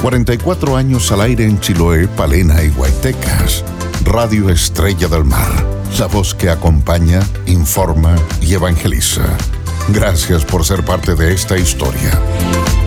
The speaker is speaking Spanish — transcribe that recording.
44 años al aire en Chiloé, Palena y Guaytecas. Radio Estrella del Mar, la voz que acompaña, informa y evangeliza. Gracias por ser parte de esta historia.